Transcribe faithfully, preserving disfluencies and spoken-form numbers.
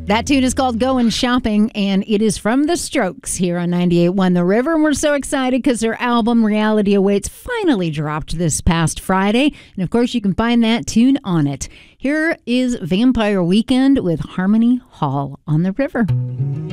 That tune is called Going Shopping, and it is from The Strokes here on ninety-eight point one The River. And we're so excited because their album Reality Awaits finally dropped this past Friday. And of course, you can find that tune on it. Here is Vampire Weekend with Harmony Hall on the River.